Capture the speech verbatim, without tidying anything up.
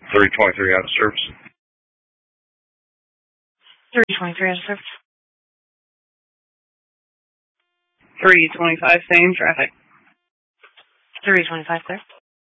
three twenty-three out of service. three twenty-three out of service. three twenty-five, same traffic. three twenty-five, clear.